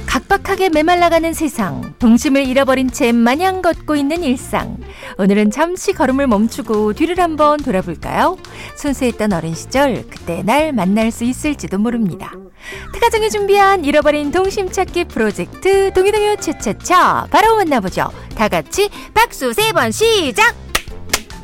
각박하게 메말라가는 세상, 동심을 잃어버린 채 마냥 걷고 있는 일상. 오늘은 잠시 걸음을 멈추고 뒤를 한번 돌아볼까요? 순수했던 어린 시절, 그때 날 만날 수 있을지도 모릅니다. 특가정이 준비한 잃어버린 동심 찾기 프로젝트 동이동요 차차차 바로 만나보죠. 다 같이 박수 3번 시작!